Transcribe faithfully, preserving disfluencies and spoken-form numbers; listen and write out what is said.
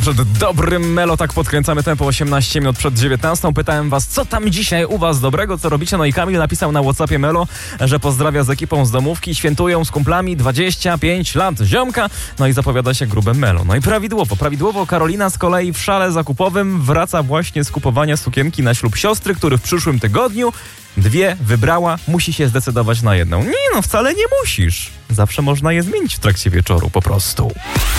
Przed dobrym Melo tak podkręcamy tempo osiemnaście minut przed dziewiętnastą. Pytałem was, co tam dzisiaj u was dobrego, co robicie? No i Kamil napisał na WhatsAppie Melo, że pozdrawia z ekipą z domówki, świętują z kumplami dwadzieścia pięć lat ziomka, no i zapowiada się grube Melo. No i prawidłowo, prawidłowo Karolina z kolei w szale zakupowym wraca właśnie z kupowania sukienki na ślub siostry, który w przyszłym tygodniu dwie wybrała, musi się zdecydować na jedną. Nie no, wcale nie musisz. Zawsze można je zmienić w trakcie wieczoru, po prostu.